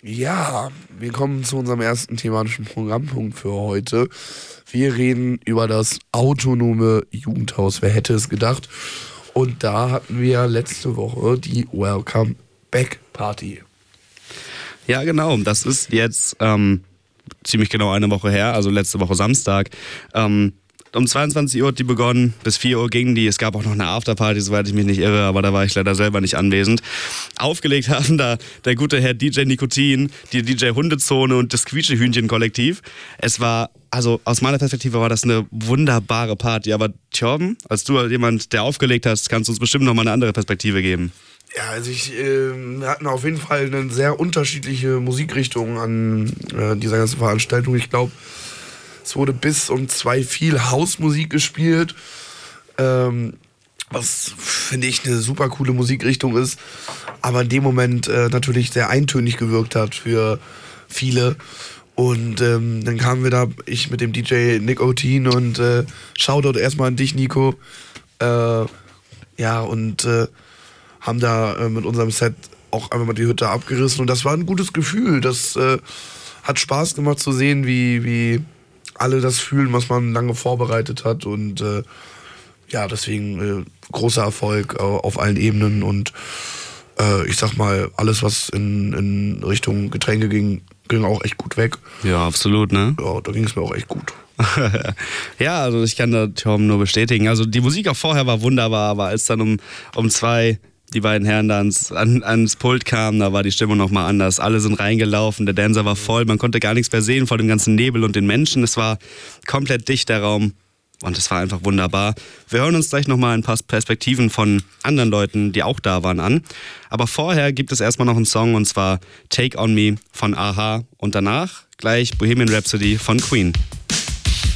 Ja, wir kommen zu unserem ersten thematischen Programmpunkt für heute. Wir reden über das autonome Jugendhaus. Wer hätte es gedacht? Und da hatten wir letzte Woche die Welcome Back Party. Ja, genau. Das ist jetzt ziemlich genau eine Woche her, also letzte Woche Samstag. Um 22 Uhr hat die begonnen, bis 4 Uhr ging die. Es gab auch noch eine Afterparty, soweit ich mich nicht irre, aber da war ich leider selber nicht anwesend. Aufgelegt haben da der gute Herr DJ Nikotin, die DJ Hundezone und das Quietschehühnchen-Kollektiv. Es war, also aus meiner Perspektive war das eine wunderbare Party. Aber Thorben, als du jemand, der aufgelegt hast, kannst du uns bestimmt noch mal eine andere Perspektive geben. Ja, also wir hatten auf jeden Fall eine sehr unterschiedliche Musikrichtung an dieser ganzen Veranstaltung. Ich glaube, es wurde bis um 2 viel Hausmusik gespielt, was, finde ich, eine super coole Musikrichtung ist, aber in dem Moment natürlich sehr eintönig gewirkt hat für viele. Und dann kamen wir da, ich mit dem DJ Nikotin und Shoutout erstmal an dich, Nico. Und haben da mit unserem Set auch einfach mal die Hütte abgerissen. Und das war ein gutes Gefühl. Das hat Spaß gemacht zu sehen, wie alle das fühlen, was man lange vorbereitet hat. Und deswegen großer Erfolg auf allen Ebenen. Und ich sag mal, alles, was in Richtung Getränke ging auch echt gut weg. Ja, absolut, ne? Ja, da ging es mir auch echt gut. Ja, also ich kann da Thorben nur bestätigen. Also die Musik auch vorher war wunderbar, aber als dann um 2 die beiden Herren da ans Pult kamen, da war die Stimmung nochmal anders. Alle sind reingelaufen, der Dancer war voll, man konnte gar nichts mehr sehen vor dem ganzen Nebel und den Menschen. Es war komplett dicht, der Raum. Und es war einfach wunderbar. Wir hören uns gleich nochmal ein paar Perspektiven von anderen Leuten, die auch da waren, an. Aber vorher gibt es erstmal noch einen Song, und zwar Take On Me von a-ha. Und danach gleich Bohemian Rhapsody von Queen.